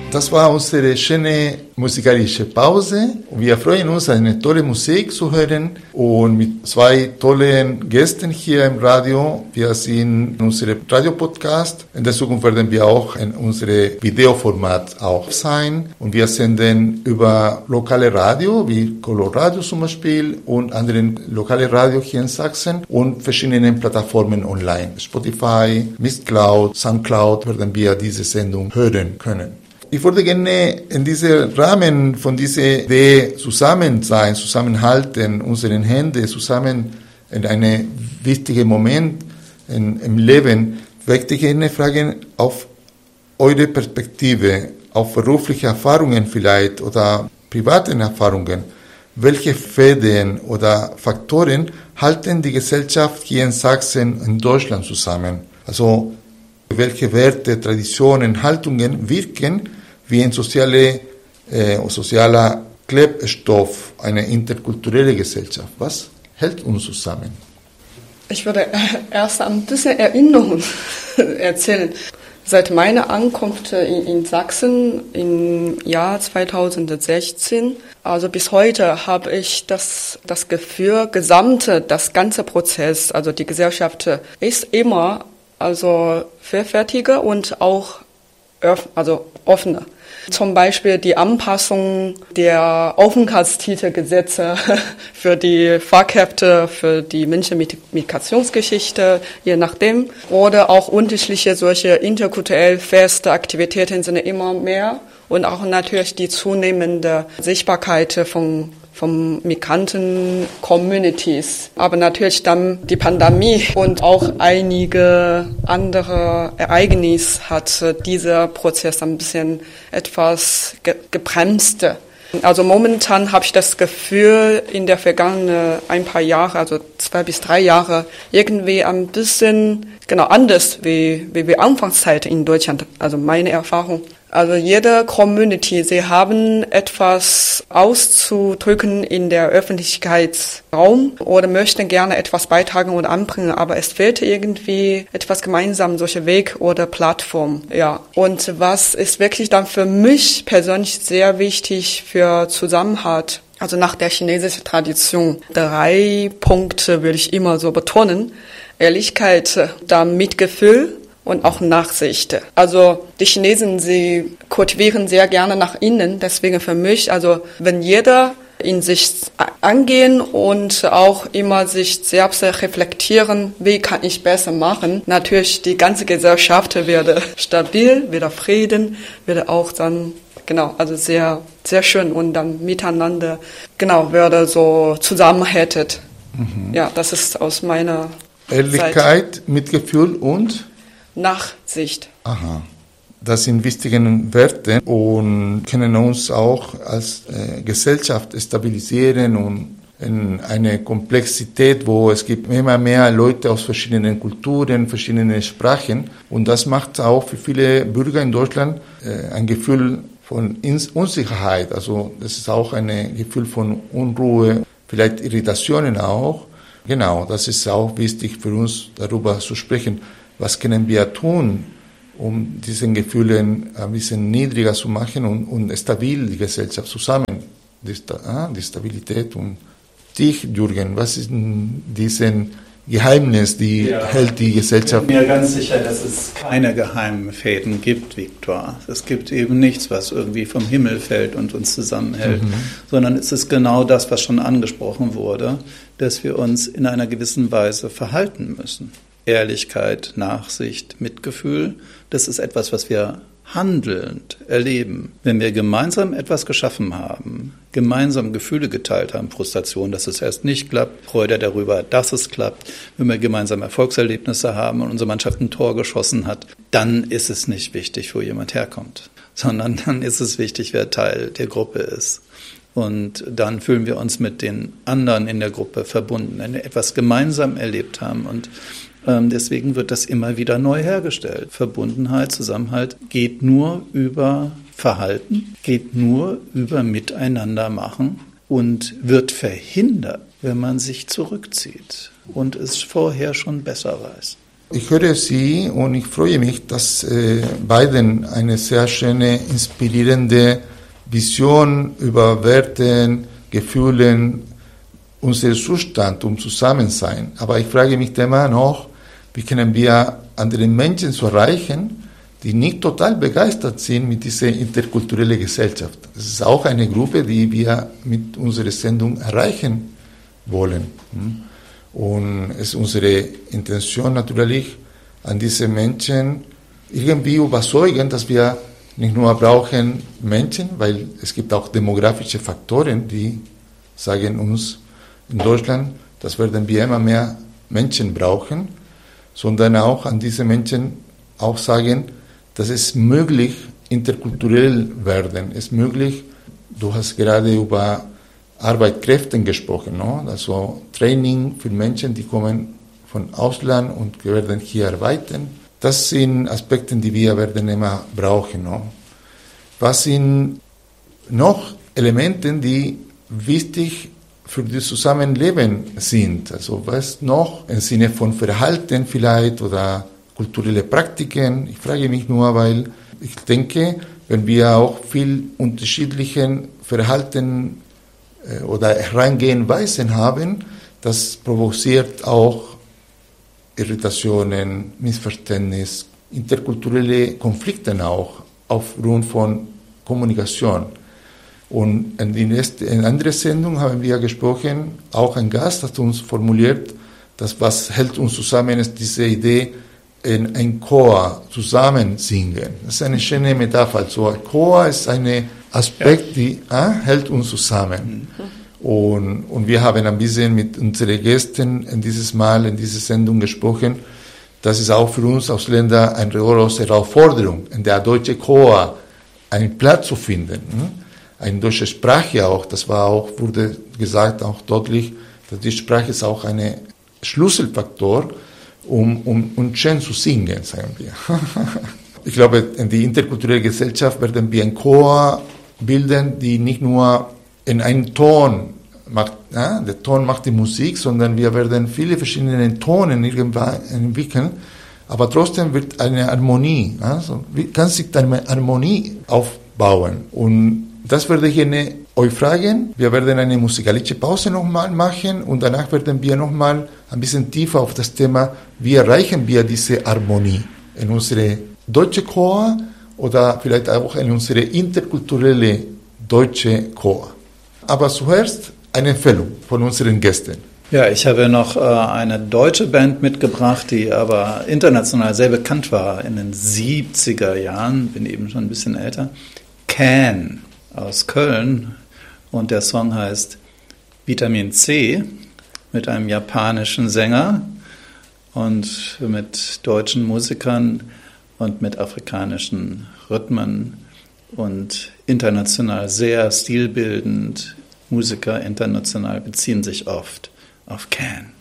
Das war unsere schöne musikalische Pause. Wir freuen uns, eine tolle Musik zu hören und mit zwei tollen Gästen hier im Radio. Wir sind in unserem Radio-Podcast. In der Zukunft werden wir auch in unserem Videoformat auch sein. Und wir senden über lokale Radio, wie Colorado zum Beispiel, und anderen lokale Radio hier in Sachsen und verschiedenen Plattformen online. Spotify, Mistcloud, Soundcloud werden wir diese Sendung hören können. Ich würde gerne in diesem Rahmen von dieser Idee zusammenhalten, unsere Hände zusammen in einem wichtigen Moment im Leben, möchte ich gerne fragen, auf eure Perspektive, auf berufliche Erfahrungen vielleicht oder privaten Erfahrungen, welche Fäden oder Faktoren halten die Gesellschaft hier in Sachsen, in Deutschland zusammen? Also, welche Werte, Traditionen, Haltungen wirken wie ein sozialer Klebstoff, eine interkulturelle Gesellschaft? Was hält uns zusammen? Ich würde erst ein bisschen Erinnerungen erzählen. Seit meiner Ankunft in Sachsen im Jahr 2016, also bis heute, habe ich das Gefühl, das ganze Prozess, also die Gesellschaft ist immer vielfältiger und auch offener. Zum Beispiel die Anpassung der Aufenthaltstitelgesetze für die Fachkräfte, für die Menschen mit Migrationsgeschichte, je nachdem. Oder auch unterschiedliche solche interkulturell feste Aktivitäten sind immer mehr. Und auch natürlich die zunehmende Sichtbarkeit von Migranten-Communities. Aber natürlich dann die Pandemie und auch einige andere Ereignisse hat dieser Prozess ein bisschen etwas gebremst. Also momentan habe ich das Gefühl, in der vergangenen ein paar Jahre, also 2 bis 3 Jahre, irgendwie ein bisschen anders wie Anfangszeit in Deutschland, also meine Erfahrung. Also jede Community, sie haben etwas auszudrücken in der Öffentlichkeitsraum oder möchten gerne etwas beitragen oder anbringen, aber es fehlt irgendwie etwas gemeinsam, solche Weg oder Plattform. Ja. Und was ist wirklich dann für mich persönlich sehr wichtig für Zusammenhalt? Also nach der chinesischen Tradition 3 Punkte will ich immer so betonen. Ehrlichkeit, dann Mitgefühl und auch Nachsicht. Also die Chinesen, sie kultivieren sehr gerne nach innen. Deswegen für mich, also wenn jeder in sich angehen und auch immer sich selbst reflektieren, wie kann ich besser machen. Natürlich die ganze Gesellschaft wird stabil, wieder Frieden, wird auch dann, also sehr, sehr schön und dann miteinander, würde so zusammenhältet. Mhm. Ja, das ist aus meiner Ehrlichkeit, Seite. Mitgefühl und Nachsicht. Aha. Das sind wichtige Werte und können uns auch als Gesellschaft stabilisieren und in eine Komplexität, wo es gibt immer mehr Leute aus verschiedenen Kulturen, verschiedenen Sprachen und das macht auch für viele Bürger in Deutschland ein Gefühl von Unsicherheit. Also das ist auch ein Gefühl von Unruhe, vielleicht Irritationen auch. Genau, das ist auch wichtig für uns, darüber zu sprechen. Was können wir tun, um diesen Gefühlen ein bisschen niedriger zu machen und stabil die Gesellschaft zusammen, die Stabilität. Und dich, Jürgen, was ist diesen Geheimnis, die hält die Gesellschaft? Ich bin mir ganz sicher, dass es keine geheimen Fäden gibt, Viktor. Es gibt eben nichts, was irgendwie vom Himmel fällt und uns zusammenhält, sondern es ist genau das, was schon angesprochen wurde, dass wir uns in einer gewissen Weise verhalten müssen. Ehrlichkeit, Nachsicht, Mitgefühl, das ist etwas, was wir handelnd erleben. Wenn wir gemeinsam etwas geschaffen haben, gemeinsam Gefühle geteilt haben, Frustration, dass es erst nicht klappt, Freude darüber, dass es klappt, wenn wir gemeinsam Erfolgserlebnisse haben und unsere Mannschaft ein Tor geschossen hat, dann ist es nicht wichtig, wo jemand herkommt, sondern dann ist es wichtig, wer Teil der Gruppe ist. Und dann fühlen wir uns mit den anderen in der Gruppe verbunden, wenn wir etwas gemeinsam erlebt haben und deswegen wird das immer wieder neu hergestellt. Verbundenheit, Zusammenhalt geht nur über Verhalten, geht nur über Miteinander machen und wird verhindert, wenn man sich zurückzieht und es vorher schon besser weiß. Ich höre Sie und ich freue mich, dass beiden eine sehr schöne, inspirierende Vision über Werte, Gefühle, unser Zustand und Zusammensein. Aber ich frage mich immer noch, wie können wir andere Menschen so erreichen, die nicht total begeistert sind mit dieser interkulturellen Gesellschaft. Das ist auch eine Gruppe, die wir mit unserer Sendung erreichen wollen. Und es ist unsere Intention natürlich, an diese Menschen irgendwie überzeugen, dass wir nicht nur brauchen Menschen, weil es gibt auch demografische Faktoren, die sagen uns in Deutschland, das werden wir immer mehr Menschen brauchen, sondern auch an diese Menschen auch sagen, dass es möglich interkulturell werden, es ist möglich, du hast gerade über Arbeitskräfte gesprochen, no? Also Training für Menschen, die kommen von Ausland und werden hier arbeiten. Das sind Aspekte, die wir werden immer brauchen. No? Was sind noch Elemente, die wichtig für das Zusammenleben sind? Also was noch im Sinne von Verhalten vielleicht oder kulturelle Praktiken? Ich frage mich nur, weil ich denke, wenn wir auch viel unterschiedlichen Verhalten oder Herangehenweisen haben, das provoziert auch Irritationen, Missverständnisse, interkulturelle Konflikte auch aufgrund von Kommunikation. Und in anderer Sendung haben wir gesprochen, auch ein Gast hat uns formuliert, dass was hält uns zusammen ist diese Idee, in ein Chor zusammen singen. Das ist eine schöne Metapher. Also ein Chor ist ein Aspekt, die hält uns zusammen. Und wir haben ein bisschen mit unseren Gästen in dieser Sendung gesprochen. Das ist auch für uns Ausländer eine große Herausforderung, in der deutsche Chor einen Platz zu finden. Eine deutsche Sprache auch, wurde gesagt, auch deutlich, dass die Sprache ist auch ein Schlüsselfaktor, um schön zu singen, sagen wir. Ich glaube, in die interkulturelle Gesellschaft werden wir einen Chor bilden, die nicht nur in einen Ton macht, der Ton macht die Musik, sondern wir werden viele verschiedene Tonen irgendwann entwickeln, aber trotzdem wird eine Harmonie, also kann sich eine Harmonie aufbauen. Und das werde ich euch fragen. Wir werden eine musikalische Pause nochmal machen und danach werden wir nochmal ein bisschen tiefer auf das Thema, wie erreichen wir diese Harmonie in unsere deutsche Chor oder vielleicht auch in unsere interkulturelle deutsche Chor. Aber zuerst eine Empfehlung von unseren Gästen. Ja, ich habe noch eine deutsche Band mitgebracht, die aber international sehr bekannt war in den 70er Jahren, bin eben schon ein bisschen älter. Can aus Köln und der Song heißt Vitamin C mit einem japanischen Sänger und mit deutschen Musikern und mit afrikanischen Rhythmen und international sehr stilbildend. Musiker international beziehen sich oft auf Can.